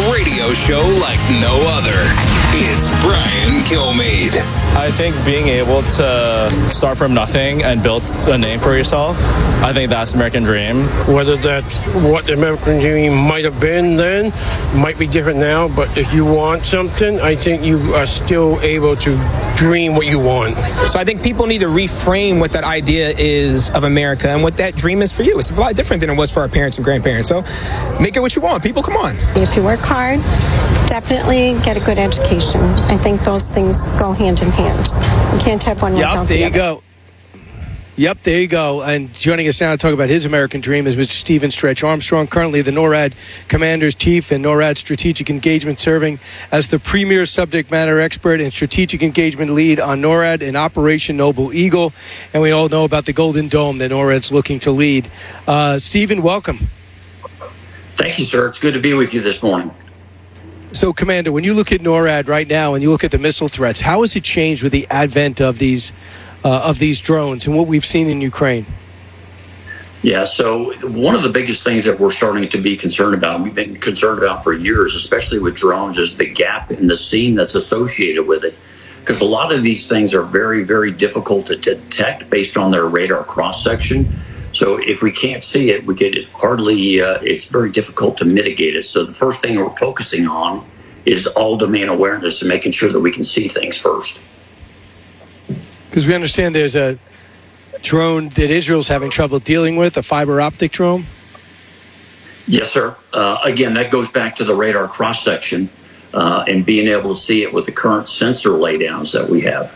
radio show like no other. It's Brian Kilmeade. I think being able to start from nothing and build a name for yourself, I think that's the American dream. Whether that's what the American dream might have been then, might be different now, but if you want something, I think you are still able to dream what you want. So I think people need to reframe what that idea is of America and what that dream is for you. It's a lot different than it was for our parents and grandparents. So make it what you want. People, come on. If you work hard, definitely get a good education. I think those things go hand in hand. You can't have one without the other. There you go. Yep, there you go. And joining us now to talk about his American dream is Mr. Stephen Stretch Armstrong, currently the NORAD Commander's Chief and NORAD Strategic Engagement, serving as the premier subject matter expert and strategic engagement lead on NORAD in Operation Noble Eagle. And we all know about the Golden Dome that NORAD's looking to lead. Stephen, welcome. Thank you, sir. It's good to be with you this morning. So, Commander, when you look at NORAD right now and you look at the missile threats, how has it changed with the advent of these drones and what we've seen in Ukraine? Yeah, so one of the biggest things that we're starting to be concerned about, and we've been concerned about for years, especially with drones, is the gap in the scene that's associated with it. Because a lot of these things are very, very difficult to detect based on their radar cross-section. So if we can't see it, it's very difficult to mitigate it. So the first thing we're focusing on is all domain awareness and making sure that we can see things first. Because we understand there's a drone that Israel's having trouble dealing with, a fiber optic drone? Yes, sir. Again, that goes back to the radar cross-section and being able to see it with the current sensor laydowns that we have.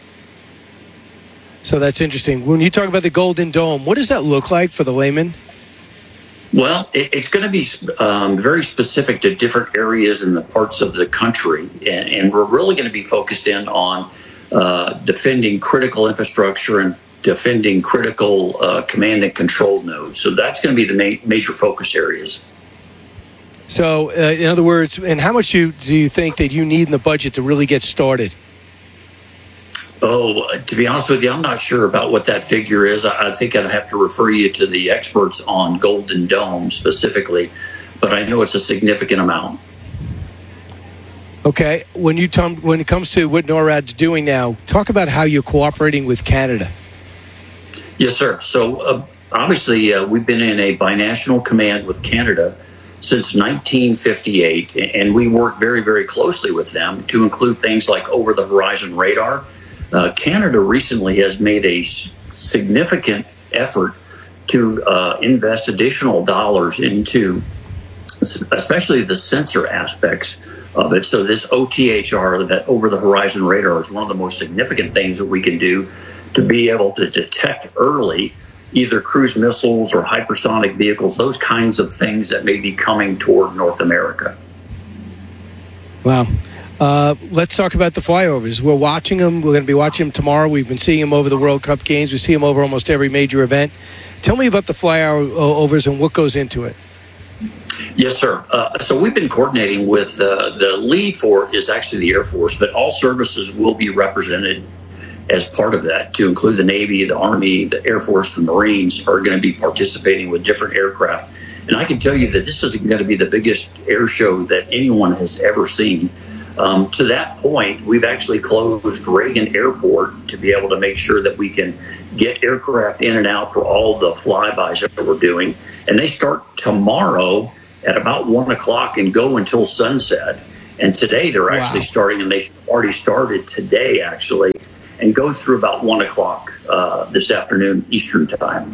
So that's interesting. When you talk about the Golden Dome, what does that look like for the layman? Well, it's going to be very specific to different areas in the parts of the country. And we're really going to be focused in on defending critical infrastructure and defending critical command and control nodes. So that's going to be the major focus areas. So, in other words, and how much do you think that you need in the budget to really get started? Oh, to be honest with you, I'm not sure about what that figure is. I think I'd have to refer you to the experts on Golden Dome specifically, but I know it's a significant amount. Okay. When it comes to what NORAD's doing now, talk about how you're cooperating with Canada. Yes, sir. So obviously, we've been in a binational command with Canada since 1958, and we work very, very closely with them to include things like over-the-horizon radar. Canada recently has made a significant effort to invest additional dollars into especially the sensor aspects of it. So this OTHR, that over-the-horizon radar, is one of the most significant things that we can do to be able to detect early either cruise missiles or hypersonic vehicles, those kinds of things that may be coming toward North America. Wow. Let's talk about the flyovers. We're watching them. We're going to be watching them tomorrow. We've been seeing them over the World Cup games. We see them over almost every major event. Tell me about the flyovers and what goes into it. Yes, sir. So we've been coordinating with the lead for it is actually the Air Force, but all services will be represented as part of that, to include the Navy, the Army, the Air Force, the Marines are going to be participating with different aircraft. And I can tell you that this is going to be the biggest air show that anyone has ever seen. To that point, we've actually closed Reagan Airport to be able to make sure that we can get aircraft in and out for all the flybys that we're doing. And they start tomorrow at about 1 o'clock and go until sunset. And today they're actually starting, and they already started today, actually, and go through about 1 o'clock this afternoon Eastern time.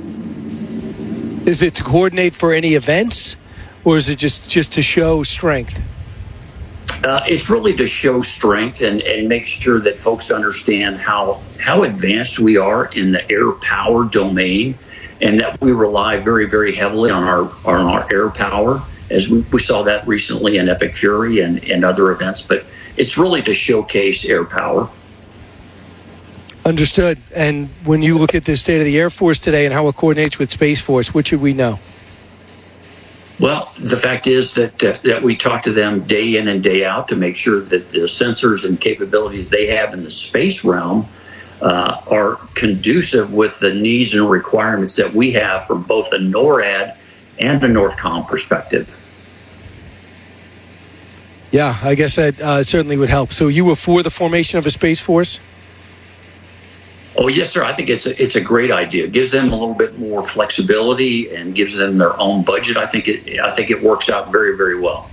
Is it to coordinate for any events, or is it just to show strength? It's really to show strength and make sure that folks understand how advanced we are in the air power domain, and that we rely very, very heavily on our air power, as we saw that recently in Epic Fury and other events. But it's really to showcase air power. Understood. And when you look at the state of the Air Force today and how it coordinates with Space Force, what should we know? Well, the fact is that we talk to them day in and day out to make sure that the sensors and capabilities they have in the space realm are conducive with the needs and requirements that we have from both a NORAD and a NORTHCOM perspective. Yeah, I guess that certainly would help. So you were for the formation of a Space Force? Oh, yes, sir. I think it's a great idea. It gives them a little bit more flexibility and gives them their own budget. I think it works out very, very well.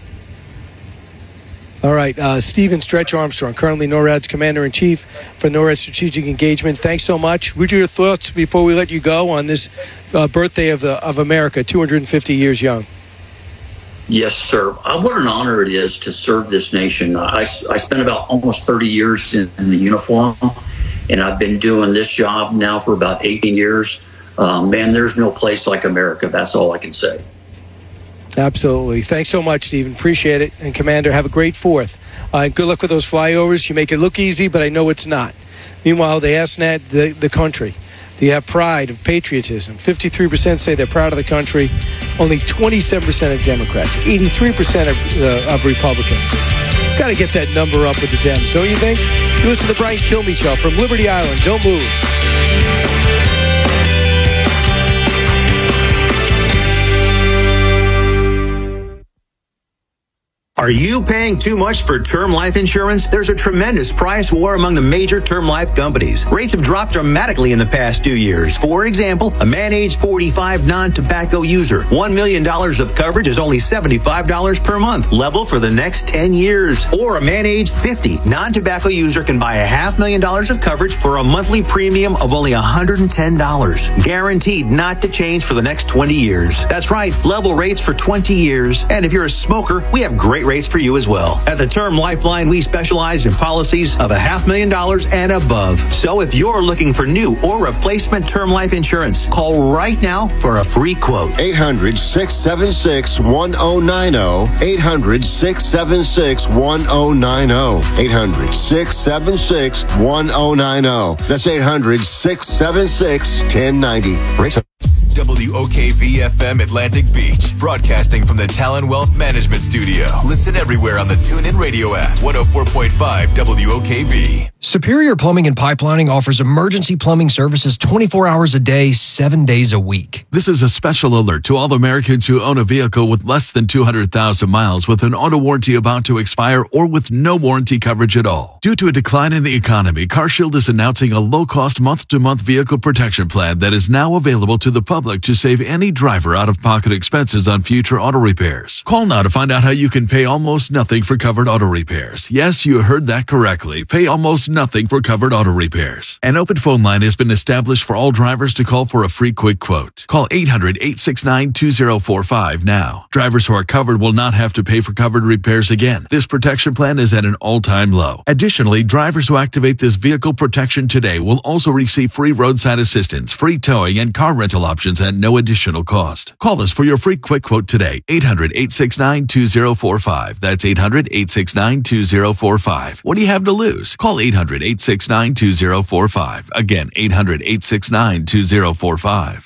All right, Stephen Stretch Armstrong, currently NORAD's Commander-in-Chief for NORAD Strategic Engagement. Thanks so much. What are your thoughts before we let you go on this birthday of America, 250 years young? Yes, sir. What an honor it is to serve this nation. I spent about almost 30 years in the uniform, and I've been doing this job now for about 18 years. Man, there's no place like America. That's all I can say. Absolutely. Thanks so much, Stephen. Appreciate it. And, Commander, have a great 4th. Good luck with those flyovers. You make it look easy, but I know it's not. Meanwhile, they asked the country, do you have pride and patriotism? 53% say they're proud of the country. Only 27% of Democrats. 83% of Republicans. Got to get that number up with the Dems, don't you think? You listen to the Brian Kilmeade Show from Liberty Island. Don't move. Are you paying too much for term life insurance? There's a tremendous price war among the major term life companies. Rates have dropped dramatically in the past 2 years. For example, a man age 45 non-tobacco user, $1 million of coverage is only $75 per month, level for the next 10 years. Or a man age 50 non-tobacco user can buy $500,000 of coverage for a monthly premium of only $110. Guaranteed not to change for the next 20 years. That's right, level rates for 20 years. And if you're a smoker, we have great rates for you as well. At the Term Lifeline, we specialize in policies of $500,000 and above. So if you're looking for new or replacement term life insurance, call right now for a free quote. 800-676-1090. 800-676-1090. 800-676-1090. That's 800-676-1090. Rates WOKV-FM Atlantic Beach, broadcasting from the Talon Wealth Management Studio. Listen everywhere on the TuneIn Radio app. 104.5 WOKV. Superior Plumbing and Pipelining offers emergency plumbing services 24 hours a day, 7 days a week. This is a special alert to all Americans who own a vehicle with less than 200,000 miles with an auto warranty about to expire or with no warranty coverage at all. Due to a decline in the economy, CarShield is announcing a low-cost month-to-month vehicle protection plan that is now available to the public to save any driver out-of-pocket expenses on future auto repairs. Call now to find out how you can pay almost nothing for covered auto repairs. Yes, you heard that correctly. Pay almost nothing for covered auto repairs. An open phone line has been established for all drivers to call for a free quick quote. Call 800-869-2045 now. Drivers who are covered will not have to pay for covered repairs again. This protection plan is at an all-time low. Additionally, drivers who activate this vehicle protection today will also receive free roadside assistance, free towing, and car rental options at no additional cost. Call us for your free quick quote today. 800-869-2045. That's 800-869-2045. What do you have to lose? Call 800-869-2045. Again, 800-869-2045.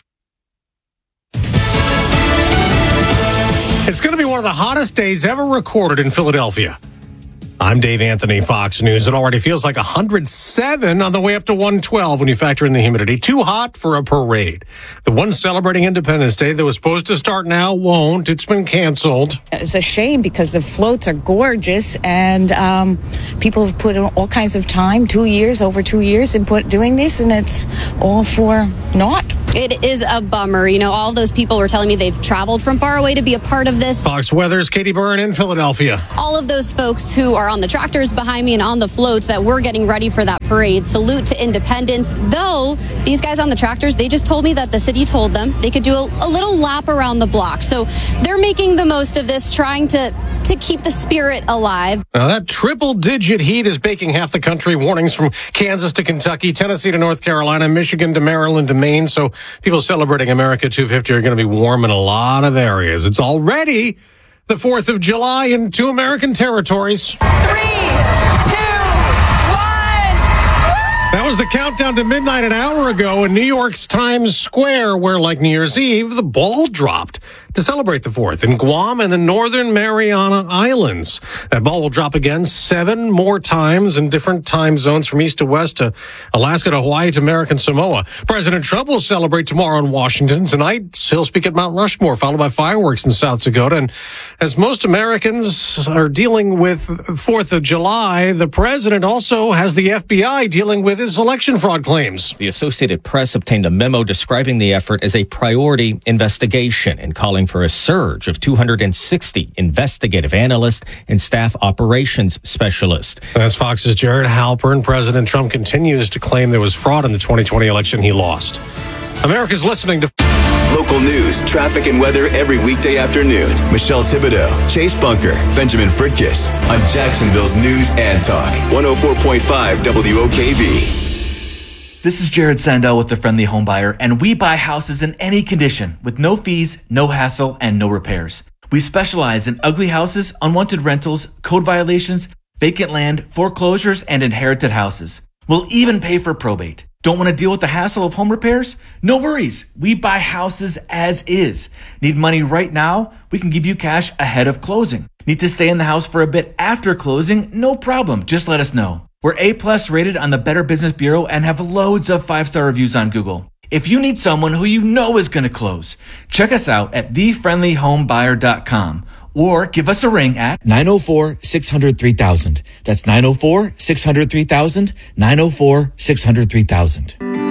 It's going to be one of the hottest days ever recorded in Philadelphia. I'm Dave Anthony, Fox News. It already feels like 107 on the way up to 112 when you factor in the humidity. Too hot for a parade. The one celebrating Independence Day that was supposed to start now won't. It's been canceled. It's a shame because the floats are gorgeous and people have put in all kinds of time, over 2 years in doing this, and it's all for naught. It is a bummer. You know, all those people were telling me they've traveled from far away to be a part of this. Fox Weather's Katie Byrne in Philadelphia. All of those folks who are on the tractors behind me and on the floats that were getting ready for that parade, salute to independence. Though, these guys on the tractors, they just told me that the city told them they could do a little lap around the block. So they're making the most of this, trying to keep the spirit alive. Now that triple-digit heat is baking half the country. Warnings from Kansas to Kentucky, Tennessee to North Carolina, Michigan to Maryland to Maine. So people celebrating America 250 are going to be warm in a lot of areas. It's already the 4th of July in 2 American territories. 3, 2, 1. That was the countdown to midnight an hour ago in New York's Times Square, where, like New Year's Eve, the ball dropped. to celebrate the 4th in Guam and the Northern Mariana Islands. That ball will drop again 7 more times in different time zones from east to west to Alaska to Hawaii to American Samoa. President Trump will celebrate tomorrow in Washington. Tonight, he'll speak at Mount Rushmore, followed by fireworks in South Dakota. And as most Americans are dealing with 4th of July, the president also has the FBI dealing with his election fraud claims. The Associated Press obtained a memo describing the effort as a priority investigation and calling for a surge of 260 investigative analysts and staff operations specialists. That's Fox's Jared Halpern. President Trump continues to claim there was fraud in the 2020 election he lost. America's listening to Local news, traffic, and weather every weekday afternoon. Michelle Thibodeau, Chase Bunker, Benjamin Fridkiss on Jacksonville's News and Talk. 104.5 WOKV. This is Jared Sandell with The Friendly Home Buyer, and we buy houses in any condition with no fees, no hassle, and no repairs. We specialize in ugly houses, unwanted rentals, code violations, vacant land, foreclosures, and inherited houses. We'll even pay for probate. Don't want to deal with the hassle of home repairs? No worries. We buy houses as is. Need money right now? We can give you cash ahead of closing. Need to stay in the house for a bit after closing? No problem. Just let us know. We're A+ rated on the Better Business Bureau and have loads of 5-star reviews on Google. If you need someone who you know is going to close, check us out at thefriendlyhomebuyer.com or give us a ring at 904-600-3000. That's 904-600-3000, 904-600-3000.